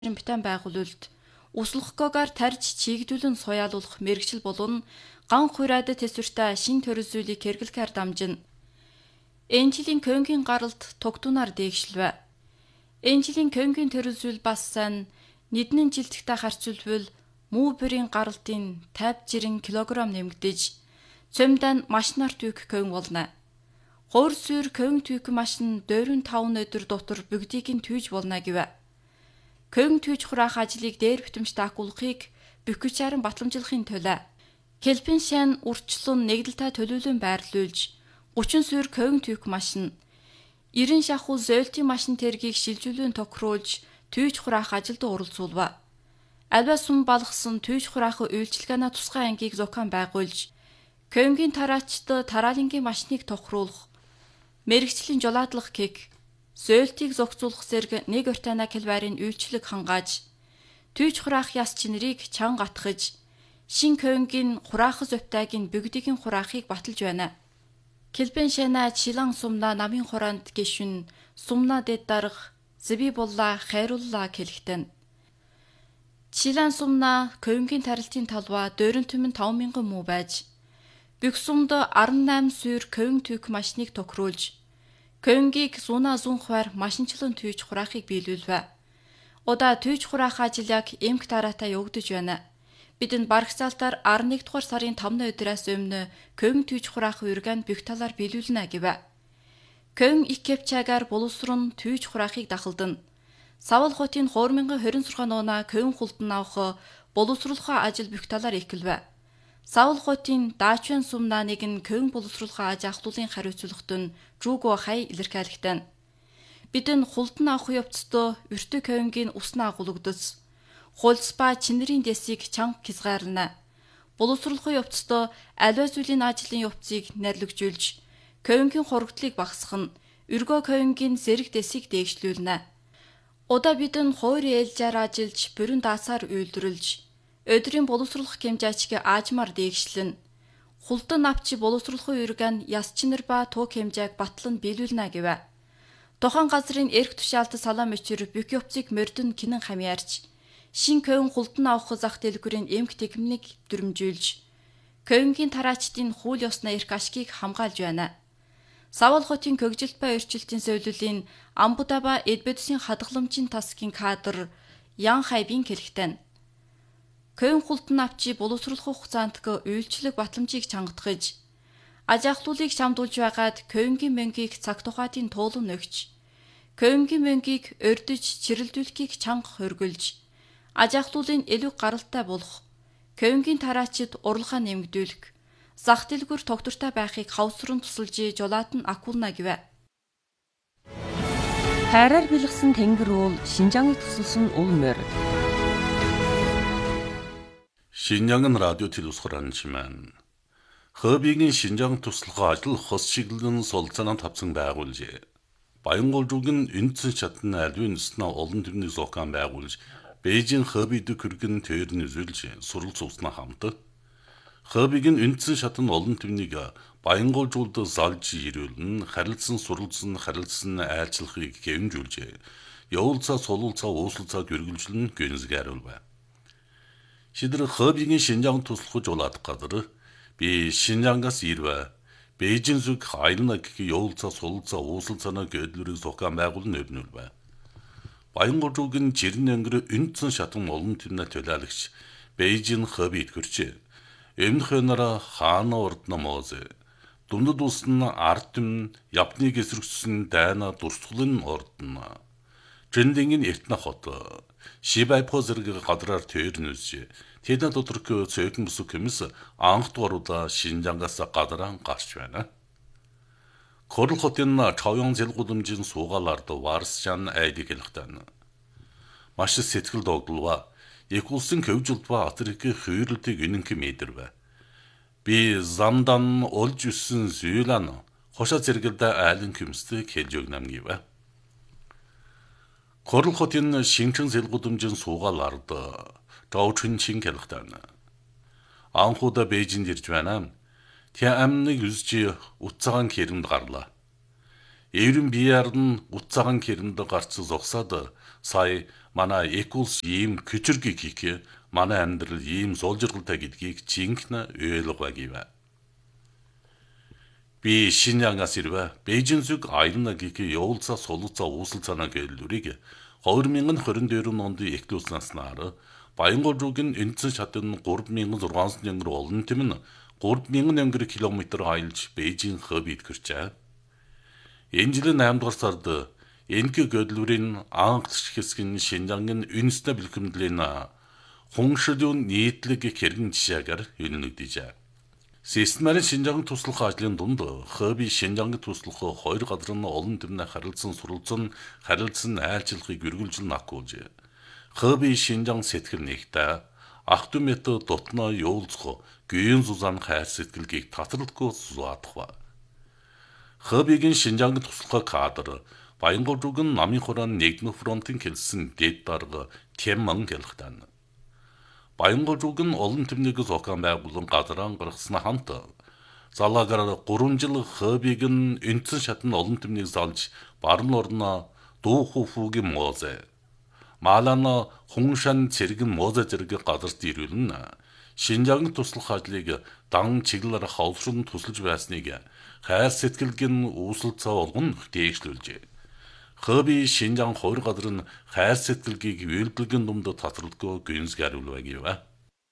Бүтэн байгуулалт услахгүйгээр тарж чигдүүлэн суяалуулах мэргэжил болон ган хуурайд төсвөртэй шин төрөлзүүлийг хэрэглэхээр дамжина. Энэ жилийн Конгийн гаралт тогтунаар дээгшлвэ. Энэ жилийн Конгийн төрөлзүүл бас сайн нийтнэн жилдэгтэй харьцуулбал муу бүрийн гаралтын 50 кг нэмэгдэж цөмдөн машинаар түйх кон болно. Хуур сүйр кон түйх машин 4-5 өдөр дотор бүгдийг нь түйж болно гэв. Кон түйж хураах ажлыг дээр битэмжтэй агуулгыг бүхгүйчээрэн батламжлахын төлөө Келпин шан урчлан нэгдэлтэй төлөвлөн байрлуулж 30 сүйр кон түйх машин 90 шахуу зөөлтийн машин тэргийг шилжүүлэн тохируулж түйж хураах ажилд оролцуулва. Альва сум балгасан түйж хураах үйлчилгээний тусгай ангийг зохион байгуулж Конгийн тараачд тараалангийн машиныг тохируулах мэргэжлийн жолоодлох кек зөөлтийг зохицуулах зэрэг нэг ортойна килварын үйлчлэг хангааж түйж хураах яс чинэрийг чанга атгаж шин Конгийн хураахыз өвтайгийн бүгдийн хураахыг баталж байна. Келпин шана чилан сумна намын хуранд гişүн сумна дэд дарах зэби болла хайруулла хэлхтэн. Чилан сумна Конгийн тарилтын талва дөөрөн түмэн 5000 муу байж бүх сумд 18 сүйр кон түйх машиныг тохируулж Конгийг зуна зун хуваар машинчлан түйж хураахыг биелүүлвэ. Удаа түйж хураах ажил яг эмх дараатай явагдаж байна. Бидэнд барагцаалтаар 11 дугаар сарын 5 өдрөөс өмнө кон түйж хураах үргэн бүх талаар биелүүлнэ гэв. Кон их кепчагаар боловсрон түйж хураахыг дахалдана. Савал хотын хоормингын 20 сурхаануна кон хулдан авах боловсруулах ажил бүх талаар ихгэлвэ. Савал хотын даачвэн сумна нэгэн кон боловсруулах аж ахлуулын хариуцлагт нь рүүгөө хай илэрхийлэгтэн. Бидэн хулдан авах явцдаа өртөө Конгийн уснаа агуулгдс. Хулцпа чинэрийн дэсийг чанга хязгаарлана. Боловсруулах явцдаа аливаа зүйлийн ажлын явцыг нэрлэгжүүлж Конгийн хорогдлыг багасгах нь өргөө Конгийн зэрэг дэсийг дээгшлүүлнэ. Удаа бидэн хойр ээлжээр ажиллаж бүрэн даасаар үйлдвэрлэж өдрийн боловсруулах хэмжээчгээ аажмаар дээгшлэн хулдан авчи боловсруулах үргэн яс чинэр ба туг хэмжээг батлан биелүүлнэ гэв. Тохон газрын эрх тушаалт салам өчөр бүх явцыг мордон кинэн хамьяарч шин Кон хулдан авах зах дэлгүүрийн эмх техникийг дүрмжүүлж Конгийн тараачдын хууль ёсны эрх ашгийг хамгаалж байна. Савал хотын көгжилт ба өрчлөлтийн зөвлөлийн Амбудаба Эдбэдсийн хадгаламжийн тасгийн кадр Ян Хайбин хэлэхтэн. Кон хулдан авчи боловсруулах хугацаанд үйлчлэг батламжийг чангатгаж аж ахлуулыг шамдуулж байгаад Конгийн мөнгийг цаг тухайтын туулан өгч Конгийн мөнгийг өрдөж чирэлдүүлэхийг чанга хөргөлж аж ахлуулын илүү гаралтай болох Конгийн тараачид урлагаа нэмэгдүүлэх зах дэлгүүр тогтвортой байхыг хавсран тусалж жолоод нь акулна гэв. Хайраар бэлгсэн тэнгэр уул Шинжааныг тусалсан ул морь. Шинжаангын радио телевизхоранчман Хөөбигийн Шинжаан туслахаа ажил хос чиглэлэн сулцаанаа тавцсан байгуулжээ. Баянгуулжуугийн үндсэн шатны альвын өснө олон төрний зохион байгуулж Бээжин Хөөбид хүргэн тойрны үзүүлж сурал цуснаа хамт Хөөбигийн үндсэн шатны олон төрнийг Баянгуулжуулд залж ирүүлэн харилцсан суралцсан айлчлахыг гэмжүүлжээ. Явуулцаа сулуулцаа ууслалцаа гэргэлжлэн гүнзгийруулв. Шидэр Хөөбигийн Шинжаан туслахуж улаад гадар би Шинжаангаас ирвэ. Бээжин зүг айлнаг явуулцаа сулуулцаа ууслалцаана гэдлүүрийг зохион байгуулан өвнүүлвэ. Баянгуулжуугийн жирэн өнгөр үндсэн шатан олон төрний төлөөлөгч Бээжин Хөөбид гэрчээ. Өмнөх өнөрө хаана урд намоз дундад усны ард түмэн явтныг эсрэгчсэн дайна дурсгалын ордно. Жиндингийн эртнэ хот Шибайпо зэрэг гадраар тойрнөж тэдэн доторх цөөхөн бүсг хэмэс анх дууруда Шинжаангаас гадараа гарч байна. Корл хотын Чавян зэлгудамжийн суугаалард Варсчан айдыг хэлэхтэн. Маш сэтгэл догдолва их улсын хөвжөлтва Африкийн хүйрэлтийг үнэнх мэдэрвэ. Би замдан олж өссөн зүйлэн хоша зэрэгдэ айлын хүмстэй хэлж өгнам гэв. Корл хотын Шинжаан зэлгудамжийн суугаалард Жаочин чин хэлэхтэн. Анхудаа Бээжинд ирж байна. Тэ амныг үзж утцагаан хэрэнд гарлаа. Эврэн бияар нь утцагаан хэрэнд гарч зогсоод Сая манай эк улс ийм күчиргийг хийх манай амьдрал ийм суулжиргалтай гэдгийг жинхэнэ ойлгоогүй. Би Шинжангаас ирвэ. Бээжин зүг аялнагыг явуулцаа сулуцаа үүсэлцаана гэлүрийг 2022 онд эхлүүлснээр Баянгол руугийн үндсэн шатны 3600 янгар олон тэм нь 3000 янгар километр аялж Бээжин хобид гэрчээ. Энэ жилийн 8 дугаар сард энэхүү гэдлүүрийн анх хэсгийн Шинжангийн үндэсний бэлгэмдлийн хоншилын нийтлэг хэрэгэн жишээгээр үнэнэгдэжээ. Системарын Шинжангийн туслах ажлын дунд хоби Шинжангийн туслах хоёр газар нь олон тэмнээ харилцан айлчлахыг үргэлжлэн акуулж хоби Шинжан сэтгэл нэгтээ автомат дотноо явуулцах гүйн зузаан хайр сэтгэлгийг татралдгүй зуаадах. Хобигийн Шинжангийн туслах кадр Баянгол руугийн намын хураан нэгдмэх фронтын хэлсэн дэд дарга Тэммэн гэлхтэн. Баянгол руугийн олон тэмнийг зохион байгуулан газараа гаргасан хамт залаагаар 3 жил хобигийн үндсэн шатны олон тэмнийг залж баруун орно Дуухуфугийн Мозе Малана Хуншан цэргэн Мозе зэрэг газарт ирүүлнэ. Шинжангийн туслах ажлыг дан чиглэлээр хавшрын тусалж байсныг хайр сэтгэлгэн үүсэлцээ болгон дээшлүүлжээ. Хоби Шинжан хоёр газар нь хайр сэтгэлгийг үйлдэлгэн дунд татралдгүй гүнзгийрүүлвэгэв.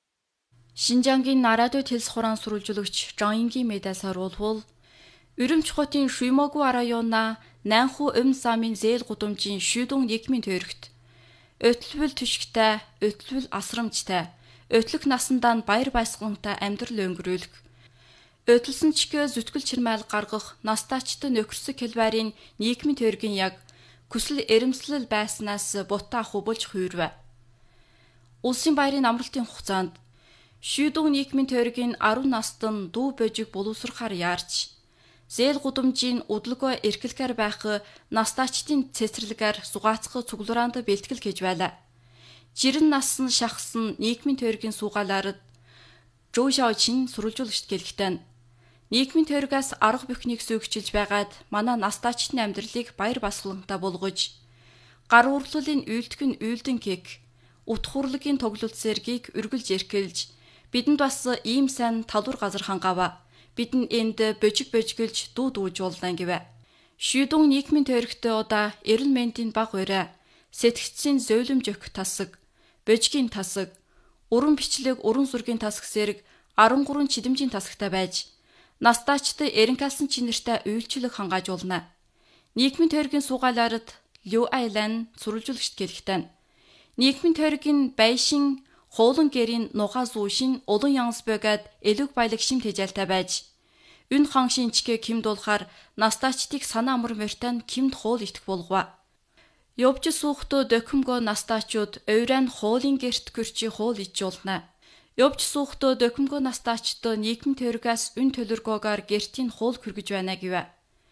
Шинжангийн радио хэлс хураан сурвалжуулагч Жонингийн медиас оруулвал Үрэмч хотын Шуймогу районна Нанху Өмсамын зээл гудамжийн Шүдүн нийгмийн төрөгт өтлөвөл түшигтэй, өтлөвөл асрамжтай, өтлөх насандаа баяр баясгалантай амьдрал өнгөрүүлэх. Өтлсөн чигээ зүтгэл чирмайл гаргах настаачтай нөхөрсөг хэлбэрийн нийгмийн төргийн яг хүсэл эрэмслэл байснаас бутаа хубулж хуурвэ. Улсын баярын амралтын хугацаанд Шүдүн нийгмийн төргийн 10 настан дүү божиг боловсрохаар яарч зээл гудамжийн удлогоо эрхлэхээр байх настаачдын цэцэрлэгээр сугаацах цуглураанд бэлтгэл хийж байлаа. Жирэн насн шахсан нийгмийн төргийн суугаалаард Жуушаочин сурвалжуулагчд гэлэхтэн нийгмийн төргөөс арга бүхнийг сүйгчилж байгаад манай настаачдын амьдралыг баяр баясгалантай болгож гар урлалын үйлдэх нь үйлдэн кек утх хурлагийн тоглолт зэргийг үргэлж эрхэлж бидэнд бас ийм сайн талуур газар хангава. Бидэн энд божиглж дүү дүүжуулна гэвэ. Шүдүн нийгмийн төрөгтэй удаа эрүүл мэндийн баг ураа, сэтгцийн зөөлөмж өх тасаг, божгийн тасаг, уран бичлэг уран зургийн тасаг зэрэг 13 чидэмжийн тасагтай байж, настаачтай эренкалсан чинэртэй үйлчлэг хангаажуулна. Нийгмийн төргийн суугаалаард Лю Айлан сурвалжуулагчд гэлэхтэн. Нийгмийн төргийн байшин хуулан гэрийн нугаа зүүшин улан янс бөгөөд элэг баялаг шим тэжээлтэй байж үн хан шинчгээ кимд улахаар настаачдыг санаа амар мөртэн кимд хуул итгэх болгова. Явж суухтоо дөхөмгөө настаачууд ойрын хуулын герт гэрчи хуул ичүүлнэ. Явж суухтоо дөхөмгөө настаачдаа нийгмийн төргөөс үн төлөргөөгөр гертийн хуул хүргэж байна гэвэ.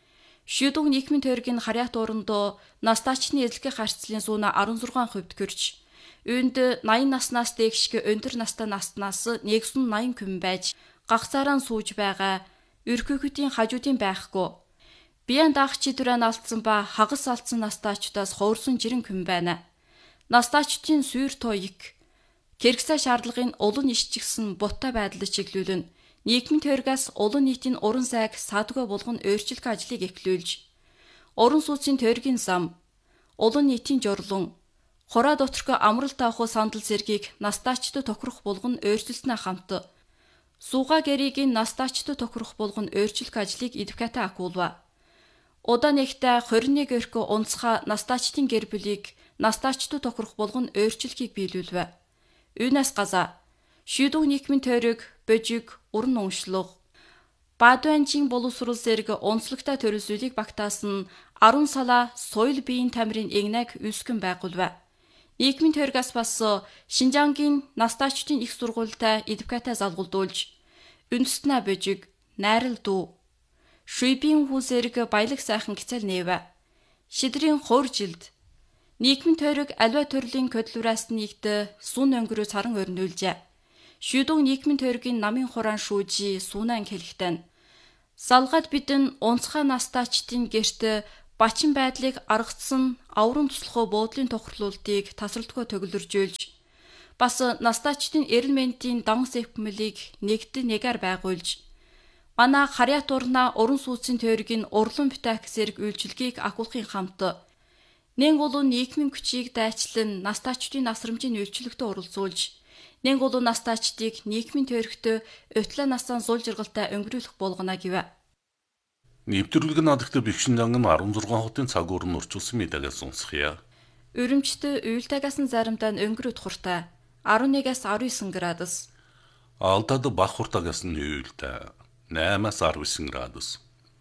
Шүдүн нийгмийн төргийн харьяат урандоо настаачны эзлэгийн харьцлын сууна 16% гэрч үүнд 80 наснаас дээшг өндөр настай наснаас нэгсэн 80 хүн байж гагцаараа сууж байгаа өрхөөгүүдийн хажуудын байхгүй. Биеэн даагчид дүрэн алдсан ба хагас алдсан настаачдаас хуурсан жирэн хүн байна. Настаачдын сүйр тоёг кэргсэ шаардлагын улан ишчигсэн буттай байдлыг чиглүүлэн нийгмийн төргөөс улан нийтийн уран сайг садгүй болгон өөрчлөх ажлыг эхлүүлж уран сууцын төргийн зам улан нийтийн журлан хураа доторх амралт авах сандал зэргийг настаачдад тохирох болгон өөрчлөлтнө хамт сууга гэригийн настаачдад тохирох болгон өөрчлөх ажлыг эдвоката акуулва. Удаа нэгтээ 21 өрхө унцха настаачдын гэр бүлийг настаачдад тохирох болгон өөрчлөхийг биелүүлвэ. Үүнээс газа Шүдүн нийгмийн төрөг, божиг, уран уншлах Баадуанжийн боловсрол зэрэг онцлогтой төрөлсөлийг багтаасан 10 салаа соёл биеийн тамирын эгнэг үүсгэн байгуулва. Нийгмийн төргөөс бас Шинжангийн настаачдын их сургуультай эдвоката залгуулдуулж үндэстнэ божиг, найрал дүү Шуйбийн хүү зэрэг баялаг сайхан гисэл нээвэ. Шидрийн хуур жилд нийгмийн төрөг аливаа төрлийн кодлуураас нэгт сүүн өнгөрөө саран өрнүүлжээ. Шүдүн нийгмийн төргийн намын хураан шүүжи суунан хэлэхтэн. Салгаад бидэн унцхай настаачдын гэрт Бачин байдлыг аргацсан аврын туслахуй буудлын тохирлуултыг тасралтгүй төгөлөржүүлж, бас настайчдын эрүүл мэндийн дан сэвхмэлийг нэгдэн нэгээр байгуулж, манай харьяат урна уран сүүцийн тойргийн урлан битэх зэрэг үйлчилгээг агуулгын хамт нэн гулуун нийгмийн хүчийг дайчлан настайчдын насрамжийн үйлчлэгтээ оролцуулж, нэн гулуун настайчдыг нийгмийн тойрогт өтлөө насaan зул жаргалтай өнгөрүүлэх болгоно гэв. Нэвтрүүлэг нь адагт Бэкшинжангийн 16 хотын цаг уурн орчуулсан мэдээгээс сонсхийа. Өрөмчт уйлтаагаас нь заримдаа өнгөрөөд хуртай 11-аас 19 градус. Алтад бах хуртаагаас нь уйлтаа 8-аас 19 градус.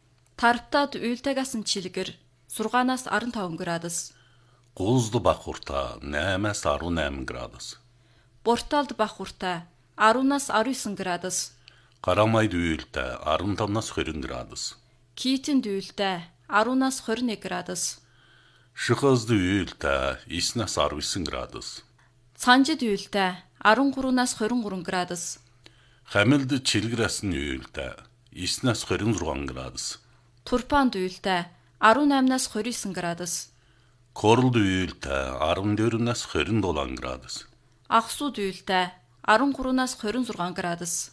Тарптад уйлтаагаас нь чилгэр 6-аас 15 градус. Гулзд бах хуртаа 8-аас 18 градус. Бурталд бах хуртаа 10-аас 19 градус. Карамайд уйлтаа 15-аас 20 градус. Китэнд уйлтаа 10-аас 21 градус. Шихазд уйлтаа 9-аас 19 градус. Цанжид уйлтаа 13-аас 23 градус. Хамилд чилгэрээс нь уйлтаа 9-аас 26 градус. Турпанд уйлтаа 18-аас 29 градус. Королд уйлтаа 14-аас 27 градус. Агсууд уйлтаа 13-аас 26 градус.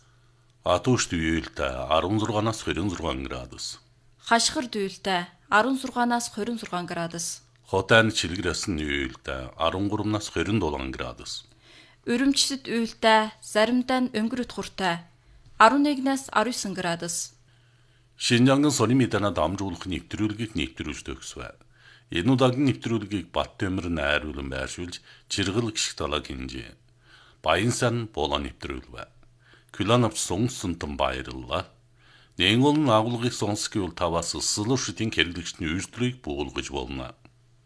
Атушд уйлтаа 16-аас 26 градус. Хашгирд уйлтаа 16-аас 26 градус. Хотайн чилгэрээс нь уйлтаа 13-аас 27 градус. Өрөмчсөд уйлтаа заримдаа нь өнгөрөд хуртай 11-аас 19 градус. Шинжангийн сони мэдэнэ дамжуулах нэвтрүүлгийг нэвтрүүлж төгсвэ. Энэ удаагийн нэвтрүүлгийг Баттөмөр найруулан байршуулж Жиргэл гişг талаг хинжээ. Баянсан болоо нэвтрүүлвэ. Күланавч сонгосонтон баярлалаа. Нэнгол агуулгыг сонсгиул таваас сэлүштийн хэрэглэгчний үйлдвэрийг буулгаж болно.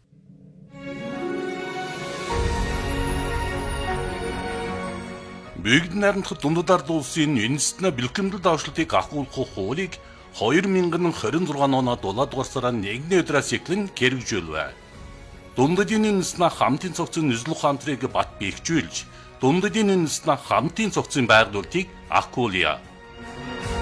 Бүгд найрамдах дундад улсын үндэстэн бэлтгэмдэл давшлтыг агуулгах хуулийг 2026 оноо 7 дугаар сарын 1-ний өдрөөс эхлэн хэрэгжүүлвэ. Дундадын үндэстэн хамтын цогцын нийслэл ухаантрыг бат бэхжүүлж, дундадын үндэстэн хамтын цогцын байгуулалтыг агуулъя.